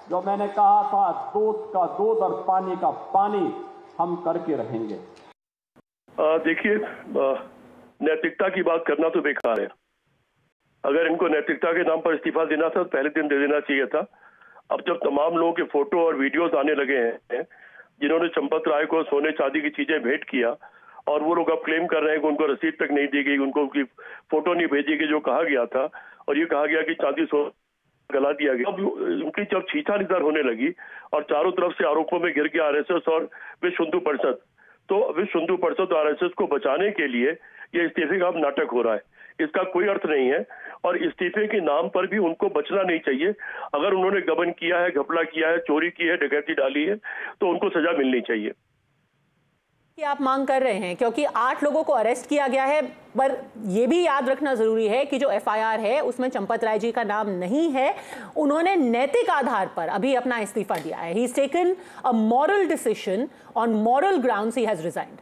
जो मैंने कहा था, दूध का दूध और पानी का पानी हम करके रहेंगे। देखिए, नैतिकता की बात करना तो बेकार है। अगर इनको नैतिकता के नाम पर इस्तीफा देना था तो पहले दिन दे देना चाहिए था। अब जब तमाम लोगों के फोटो और वीडियोस आने लगे हैं जिन्होंने चंपत राय को सोने चांदी की चीजें भेंट किया, और वो लोग अब क्लेम कर रहे हैं कि उनको रसीद तक नहीं दी गई, उनको उनकी फोटो नहीं भेजी गई जो कहा गया था, और ये कहा गया कि चांदी सोना गला दिया गया। अब उनकी जब छीछा नितर होने लगी और चारों तरफ से आरोपों में घिर गया आरएसएस और विश्व हिंदू परिषद, तो विश्व हिंदू परिषद और आरएसएस को बचाने के लिए ये इस्तीफे का नाटक हो रहा है। इसका कोई अर्थ नहीं है, और इस्तीफे के नाम पर भी उनको बचना नहीं चाहिए। अगर उन्होंने गबन किया है, घपला किया है, चोरी की है, डकैती डाली है, तो उनको सजा मिलनी चाहिए। कि आप मांग कर रहे हैं, क्योंकि 8 लोगों को अरेस्ट किया गया है, पर यह भी याद रखना जरूरी है कि जो एफआईआर है उसमें चंपत राय जी का नाम नहीं है। उन्होंने नैतिक आधार पर अभी अपना इस्तीफा दिया है। He is taken a moral decision, on moral grounds he has resigned.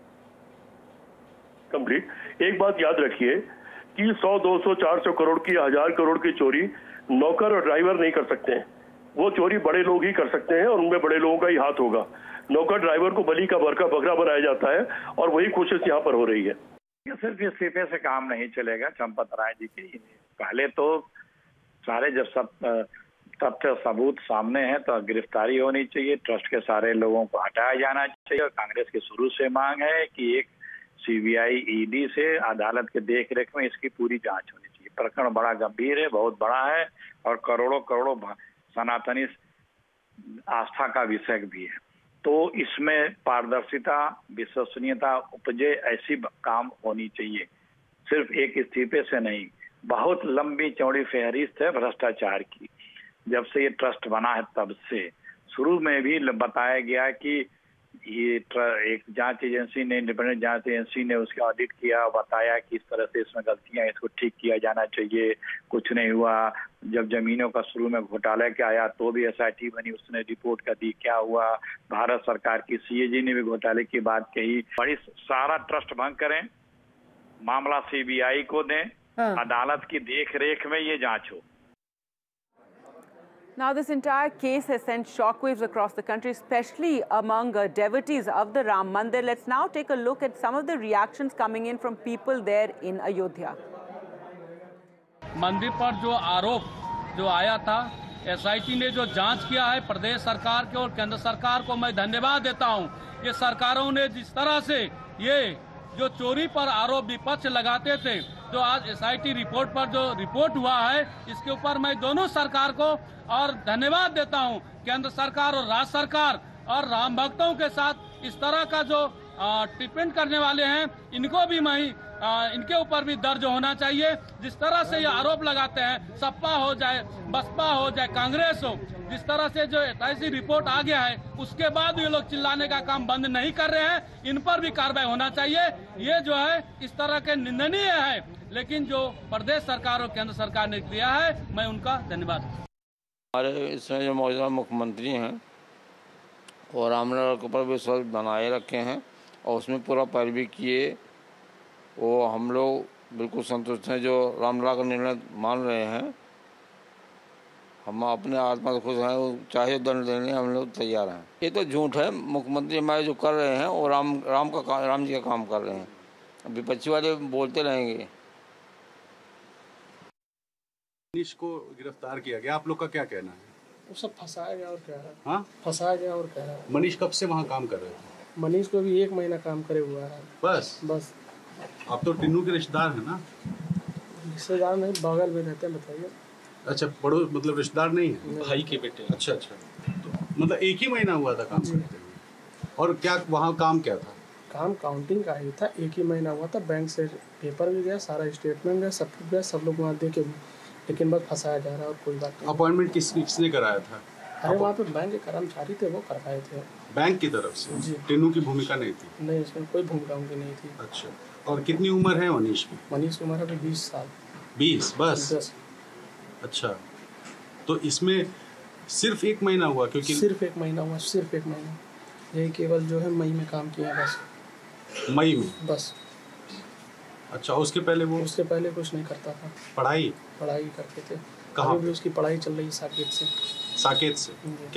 Complete. एक बात याद रखिए कि 100, 200, 400 करोड़ की, 1000 करोड़ की चोरी नौकर और ड्राइवर नहीं कर सकते हैं। वो चोरी बड़े लोग ही कर सकते हैं, और उनमें बड़े लोगों का ही हाथ होगा। नौकर ड्राइवर को बलि का बकरा बनाया जाता है, और वही कोशिश यहाँ पर हो रही है। सिर्फ इस्तीफे से काम नहीं चलेगा चंपत राय जी की। पहले तो सारे जब सब तथ्य सबूत सामने हैं तो गिरफ्तारी होनी चाहिए, ट्रस्ट के सारे लोगों को हटाया जाना चाहिए। और कांग्रेस की शुरू से मांग है कि एक सीबीआई, ईडी से अदालत के देख रेख में इसकी पूरी जांच होनी चाहिए। प्रकरण बड़ा गंभीर है, बहुत बड़ा है, और करोड़ों करोड़ों सनातनी आस्था का विषय भी है। तो इसमें पारदर्शिता, विश्वसनीयता उपजे, ऐसी काम होनी चाहिए। सिर्फ एक इस्तीफे से नहीं, बहुत लंबी चौड़ी फहरिस्त है भ्रष्टाचार की। जब से ये ट्रस्ट बना है तब से शुरू में भी बताया गया कि ये एक जांच एजेंसी ने, इंडिपेंडेंट जांच एजेंसी ने उसका ऑडिट किया, बताया कि इस तरह से इसमें गलतियां, इसको ठीक किया जाना चाहिए। कुछ नहीं हुआ। जब जमीनों का शुरू में घोटाला के आया तो भी एसआईटी बनी, उसने रिपोर्ट कर दी, क्या हुआ। भारत सरकार की सीएजी ने भी घोटाले की बात कही। बड़ी सारा ट्रस्ट भंग करें, मामला सीबीआई को दें, अदालत की देख रेख में ये जांच हो। Now, this entire case has sent shockwaves across the country, especially among devotees of the Ram Mandir. Let's now take a look at some of the reactions coming in from people there in Ayodhya. मंदिर पर जो आरोप जो आया था, SIT ने जो जांच किया है, प्रदेश सरकार के और केंद्र सरकार को मैं धन्यवाद देता हूं। ये सरकारों ने जिस तरह से ये जो चोरी पर आरोप विपक्ष लगाते थे, जो आज एसआईटी रिपोर्ट पर जो रिपोर्ट हुआ है, इसके ऊपर मैं दोनों सरकार को और धन्यवाद देता हूं। केंद्र सरकार और राज्य सरकार और राम भक्तों के साथ इस तरह का जो टिप्पणी करने वाले हैं, इनको भी इनके ऊपर भी दर्ज होना चाहिए। जिस तरह से ये आरोप लगाते हैं, सपा हो जाए, बसपा हो जाए, कांग्रेस हो, जिस तरह से जो ऐसी रिपोर्ट आ गया है, उसके बाद ये लोग चिल्लाने का काम बंद नहीं कर रहे हैं। इन पर भी कार्रवाई होना चाहिए। ये जो है इस तरह के निंदनीय है, लेकिन जो प्रदेश सरकार और केंद्र सरकार ने किया है, मैं उनका धन्यवाद। हमारे इसमें जो मौजूदा मुख्यमंत्री हैं वो रामलला के ऊपर विश्वास बनाए रखे हैं और उसमें पूरा पैरवी किए। वो हम लोग बिल्कुल संतुष्ट हैं जो रामलला का निर्णय मान रहे हैं। हम अपने आत्मा से खुश हैं, चाहे दंड देने हम लोग तैयार हैं। ये तो झूठ है। मुख्यमंत्री हमारे जो कर रहे हैं वो राम जी का काम कर रहे हैं। विपक्षी वाले बोलते रहेंगे। मनीष को गिरफ्तार किया गया, आप लोग का क्या कहना है? वो सब फंसाया गया और क्या है। हाँ, फंसाया गया और क्या है। मनीष कब से वहाँ काम कर रहे थे? मनीष को भी 1 महीना काम करे हुआ है। बस आप तो टिन्नू के रिश्तेदार हैं ना? रिश्तेदार नहीं, बगल में रहते हैं। बताइए। अच्छा, पड़ोस मतलब रिश्तेदार नहीं है, भाई के बेटे। अच्छा, तो मतलब 1 ही महीना हुआ था काम करते हुए। और क्या वहाँ काम क्या था? काम काउंटिंग का ही था। 1 ही महीना हुआ था। बैंक से पेपर भी गया, सारा स्टेटमेंट गया, सब कुछ गया, सब लोग वहाँ दे के, लेकिन बस फंसाया जा रहा है और कोई बात नहीं। अपॉइंटमेंट किसने कराया था? अरे वहाँ पे बैंक के कर्मचारी थे, वो करवाए थे बैंक की तरफ से जी। टिन्नू की भूमिका नहीं थी? नहीं, इसमें कोई भूमिका उनकी नहीं थी। अच्छा, और कितनी उम्र है मनीष की? मनीष की उम्र अभी 20 साल। 20 बस? 10। अच्छा, तो इसमें सिर्फ 1 महीना हुआ? क्योंकि सिर्फ 1 महीना हुआ, सिर्फ 1 महीना। यही केवल जो है मई में काम किया बस। मई में बस? अच्छा, उसके पहले कुछ नहीं करता था। पढ़ाई करते थे। कहाँ? भी उसकी पढ़ाई चल रही है साकेत से। साकेत से?